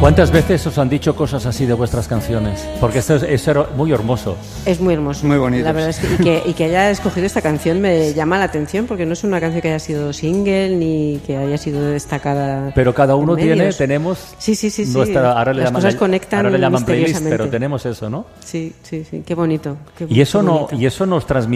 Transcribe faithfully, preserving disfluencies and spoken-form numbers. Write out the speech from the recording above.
¿Cuántas veces os han dicho cosas así de vuestras canciones? Porque esto es, es muy hermoso. Es muy hermoso. Muy bonito. La verdad es que y, que y que haya escogido esta canción me llama la atención, porque no es una canción que haya sido single ni que haya sido destacada. Pero cada uno en tiene, medios. tenemos Sí, sí, sí, sí. nuestra, ahora le Las llaman, cosas conectan ahora le llaman playlist, misteriosamente. pero tenemos eso, ¿no? Sí, sí, sí. Qué bonito. Qué, Y eso qué no, bonito. y eso nos transmite